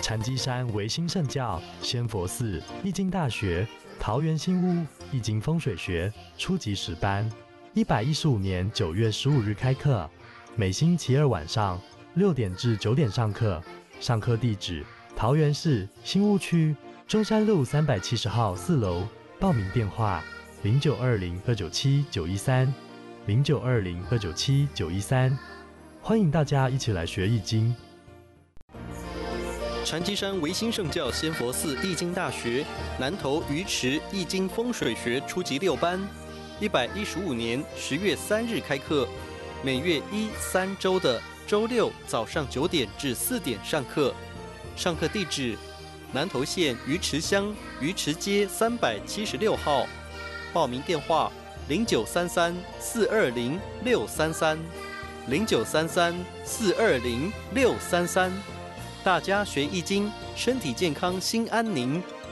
禅机山唯心圣教仙佛寺易经大学桃园新屋易经风水学初级10班，115年9月15日开课，每星期二晚上6点至9点上课。上课地址：桃园市新屋区中山路370号4楼。报名电话：0920-297-913，0920-297-913。欢迎大家一起来学易经。 禅机山唯心圣教仙佛寺易经大学南投鱼池易经风水学初级6班，115年10月3日开课，每月1、3周的周六早上9点至4点上课。上课地址：南投县鱼池乡鱼池街376号。报名电话：0933-420-633，0933-420-633。大家学易经，身体健康，心安宁。